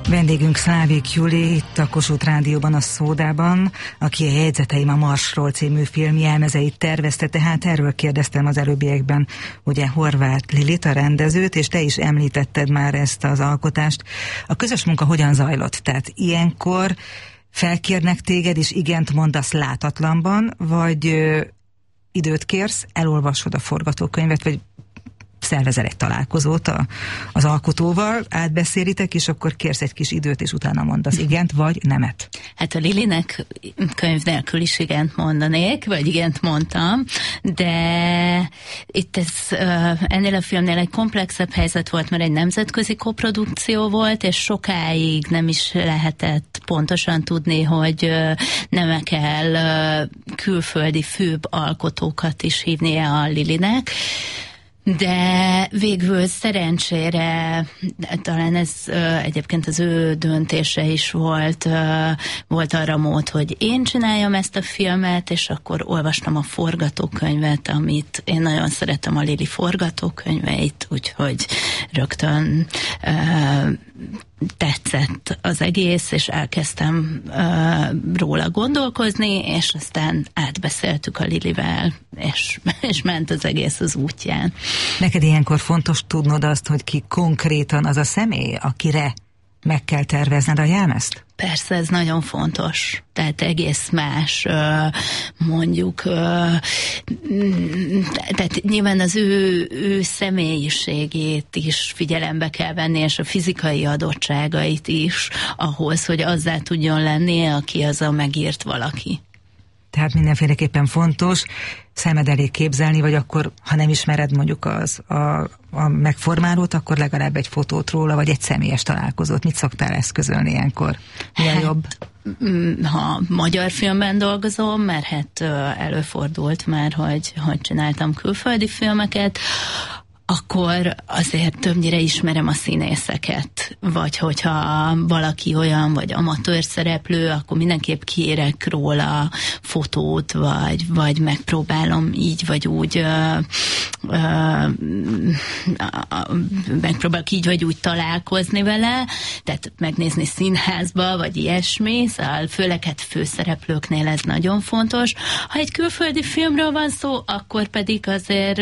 Vendégünk Szlávik Juli, itt a Kossuth Rádióban, a Szódában, aki a Jegyzeteim a Marsról című film jelmezeit tervezte, tehát erről kérdeztem az előbbiekben ugye Horváth Lilit, a rendezőt, és te is említetted már ezt az alkotást. A közös munka hogyan zajlott? Tehát ilyenkor felkérnek téged, és igent mondasz látatlanban, vagy időt kérsz, elolvasod a forgatókönyvet, vagy szervezel egy találkozót az alkotóval, átbeszélitek, és akkor kérsz egy kis időt, és utána mondasz igent, vagy nemet. Hát a Lilinek könyv nélkül is igent mondanék, vagy igent mondtam, de itt ennél a filmnél egy komplexebb helyzet volt, mert egy nemzetközi koprodukció volt, és sokáig nem is lehetett pontosan tudni, hogy nem kell külföldi főbb alkotókat is hívnia a Lilinek. De végül szerencsére, talán ez egyébként az ő döntése is volt arra mód, hogy én csináljam ezt a filmet, és akkor olvastam a forgatókönyvet, amit én nagyon szeretem, a Lili forgatókönyveit, úgyhogy rögtön tetszett az egész, és elkezdtem róla gondolkozni, és aztán átbeszéltük a Lilivel, és ment az egész az útján. Neked ilyenkor fontos tudnod azt, hogy ki konkrétan az a személy, akire meg kell tervezned a jelmezt? Persze, ez nagyon fontos. Tehát egész más, mondjuk, tehát nyilván az ő személyiségét is figyelembe kell venni, és a fizikai adottságait is ahhoz, hogy azzá tudjon lenni, aki az a megírt valaki. Tehát mindenféleképpen fontos szemed elé képzelni, vagy akkor, ha nem ismered mondjuk a megformálót, akkor legalább egy fotót róla, vagy egy személyes találkozót. Mit szoktál eszközölni ilyenkor? Mi a jobb? Ha magyar filmben dolgozom, mert hát előfordult már, hogy csináltam külföldi filmeket, akkor azért többnyire ismerem a színészeket. Vagy hogyha valaki olyan, vagy amatőr szereplő, akkor mindenképp kérek róla fotót, vagy megpróbálom így, vagy úgy megpróbálok így, vagy úgy találkozni vele, tehát megnézni színházba, vagy ilyesmi, szóval főleg hát főszereplőknél ez nagyon fontos. Ha egy külföldi filmről van szó, akkor pedig azért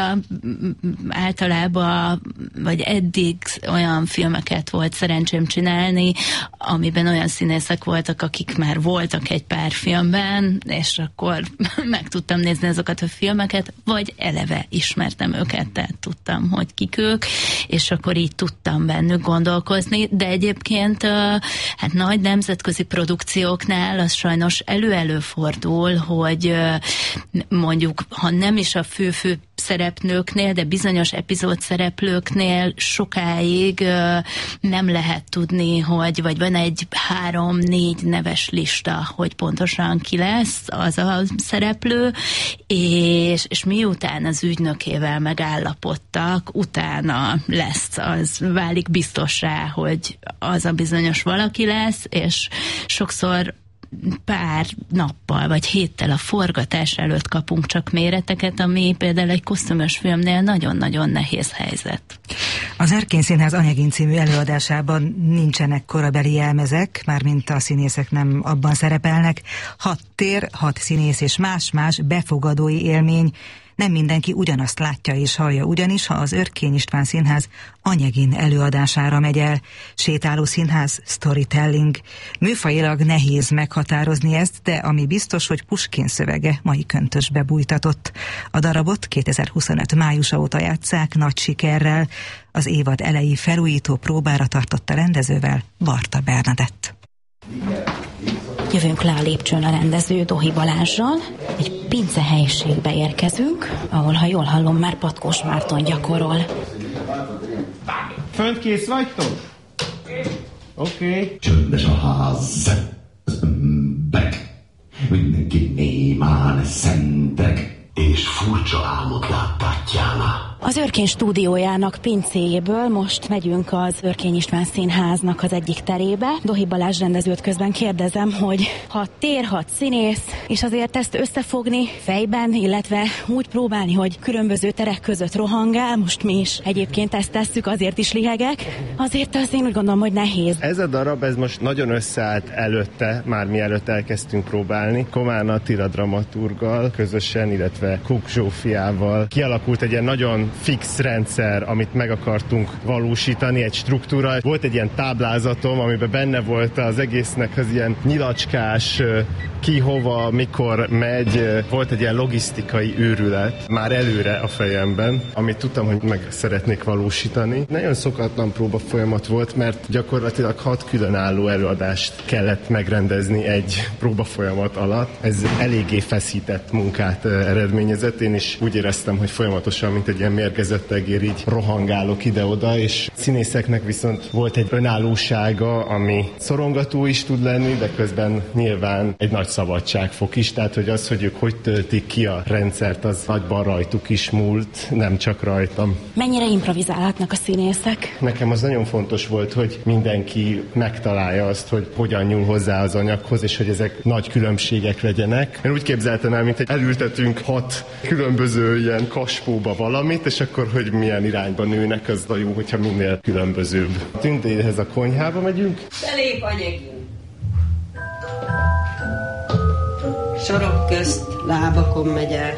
általában, vagy eddig olyan filmeket volt szerencsém csinálni, amiben olyan színészek voltak, akik már voltak egy pár filmben, és akkor meg tudtam nézni azokat a filmeket, vagy eleve ismertem őket, tehát tudtam, hogy kik ők, és akkor így tudtam bennük gondolkozni, de egyébként hát nagy nemzetközi produkcióknál az sajnos előfordul, hogy mondjuk, ha nem is a fő szereplőknél, de bizonyos epizód szereplőknél sokáig nem lehet tudni, vagy van egy 3-4 neves lista, hogy pontosan ki lesz az a szereplő, és miután az ügynökével megállapodtak, utána az válik biztossá, hogy az a bizonyos valaki lesz, és sokszor pár nappal vagy héttel a forgatás előtt kapunk csak méreteket, ami például egy kosztümös filmnél nagyon-nagyon nehéz helyzet. Az Erkény Színház Anyegin című előadásában nincsenek korabeli jelmezek, mármint a színészek nem abban szerepelnek. 6 tér, 6 színész és más-más befogadói élmény. Nem mindenki ugyanazt látja és hallja, ugyanis ha az Örkény István Színház Anyegin előadására megy el, sétáló színház, storytelling. Műfajilag nehéz meghatározni ezt, de ami biztos, hogy Puskin szövege mai köntösbe bújtatott. A darabot 2025 májusa óta játsszák nagy sikerrel. Az évad elejé felújító próbára tartott a rendezővel, Barta Bernadett. Jövünk le a lépcsőn a rendező Dohi Balázssal. Egy pince helyiségbe érkezünk, ahol, ha jól hallom, már Patkós Márton gyakorol. Fönt kész vagytok? Oké. Csöndes a ház, az emberek, mindenki némán szentek, és furcsa álmot lát Tatjana. Az Örkény stúdiójának pincéjéből most megyünk az Örkény István Színháznak az egyik terébe. Dohi Balázs rendezőt közben kérdezem, hogy 6 tér, 6 színész, és azért ezt összefogni fejben, illetve úgy próbálni, hogy különböző terek között rohangál, most mi is egyébként ezt tesszük, azért is lihegek, azért az én úgy gondolom, hogy nehéz. Ez a darab, ez most nagyon összeállt előtte, már mielőtt elkezdtünk próbálni. Komán Attila dramaturggal közösen, illetve Kuk Zsófiával kialakult egy ilyen nagyon fix rendszer, amit meg akartunk valósítani, egy struktúra. Volt egy ilyen táblázatom, amiben benne volt az egésznek az ilyen nyilacskás, ki, hova, mikor megy. Volt egy ilyen logisztikai őrület már előre a fejemben, amit tudtam, hogy meg szeretnék valósítani. Nagyon szokatlan próba folyamat volt, mert gyakorlatilag 6 különálló előadást kellett megrendezni egy próba folyamat alatt. Ez eléggé feszített munkát eredményezett. Én is úgy éreztem, hogy folyamatosan, mint egy ilyen mérgezett egér, így rohangálok ide-oda, és színészeknek viszont volt egy önállósága, ami szorongató is tud lenni, de közben nyilván egy nagy szabadságfok is, tehát hogy az, hogy ők hogy töltik ki a rendszert, az nagyban rajtuk is múlt, nem csak rajtam. Mennyire improvizálhatnak a színészek? Nekem az nagyon fontos volt, hogy mindenki megtalálja azt, hogy hogyan nyúl hozzá az anyaghoz, és hogy ezek nagy különbségek legyenek. Én úgy képzeltem el, mint hogy elültetünk 6 különböző ilyen kaspóba valamit, és akkor, hogy milyen irányba nőnek, az a jó, hogyha minél különbözőbb. Tündéhez a konyhába megyünk. Belép, anyagim! Sorok közt, lábakon megy át.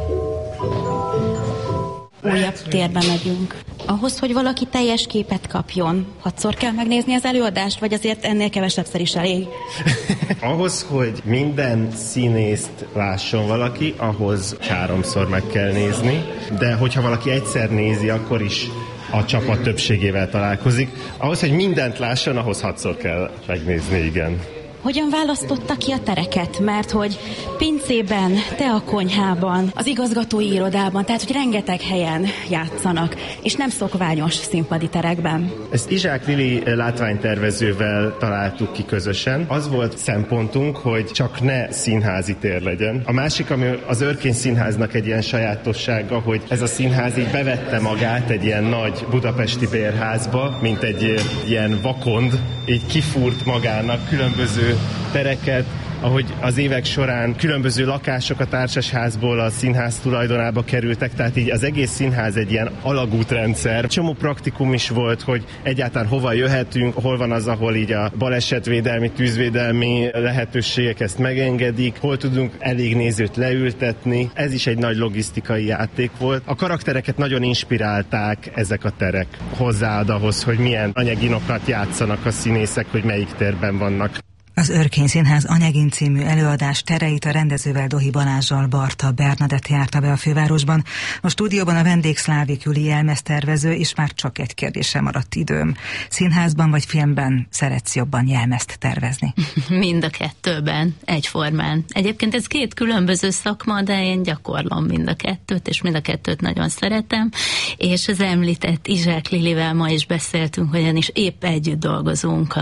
Újabb térbe megyünk. Ahhoz, hogy valaki teljes képet kapjon, 6-szor kell megnézni az előadást, vagy azért ennél kevesebbszer is elég? Ahhoz, hogy minden színészt lásson valaki, ahhoz 3-szor meg kell nézni, de hogyha valaki egyszer nézi, akkor is a csapat többségével találkozik. Ahhoz, hogy mindent lásson, ahhoz 6-szor kell megnézni, igen. Hogyan választotta ki a tereket? Mert hogy pincében, te a konyhában, az igazgatói irodában, tehát hogy rengeteg helyen játszanak, és nem szokványos színpadi terekben. Ezt Izsák Lili látványtervezővel találtuk ki közösen. Az volt szempontunk, hogy csak ne színházi tér legyen. A másik, ami az Örkény Színháznak egy ilyen sajátossága, hogy ez a színház így bevette magát egy ilyen nagy budapesti bérházba, mint egy ilyen vakond, így kifúrt magának különböző tereket, ahogy az évek során különböző lakások a társasházból a színház tulajdonába kerültek, tehát így az egész színház egy ilyen alagútrendszer. Csomó praktikum is volt, hogy egyáltalán hova jöhetünk, hol van az, ahol így a balesetvédelmi, tűzvédelmi lehetőségek ezt megengedik, hol tudunk elég nézőt leültetni. Ez is egy nagy logisztikai játék volt. A karaktereket nagyon inspirálták ezek a terek. Hozzáad ahhoz, hogy milyen anyaginokat játszanak a színészek, hogy melyik térben vannak. Az Örkény Színház Anyagin című előadás tereit a rendezővel, Dohi Balázssal Barta Bernadett járta be a fővárosban. A stúdióban a vendég Szlávik Júli jelmeztervező, és már csak egy kérdésre maradt időm. Színházban vagy filmben szeretsz jobban jelmezt tervezni? Mind a kettőben, egyformán. Egyébként ez 2 különböző szakma, de én gyakorlom mind a kettőt, és mind a kettőt nagyon szeretem. És az említett Izsák Lilivel ma is beszéltünk, hogyanis épp együtt dolgozunk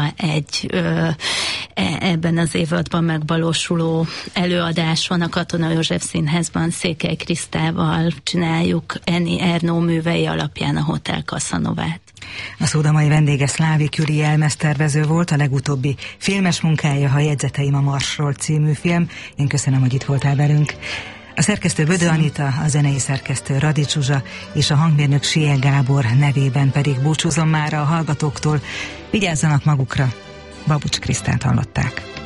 ebben az évadban megvalósuló előadáson a Katona József Színházban Székely Krisztával csináljuk Annie Ernaux művei alapján a Hotel Casanovát. A szóda mai vendége Szlávik Júli jelmeztervező volt, a legutóbbi filmes munkája a Jegyzeteim a Marsról című film. Én köszönöm, hogy itt voltál velünk. A szerkesztő Bödö Anita, a zenei szerkesztő Radics Zsuzsa és a hangmérnök Sie Gábor nevében pedig búcsúzom már a hallgatóktól. Vigyázzanak magukra! Babucs Krisztát hallották.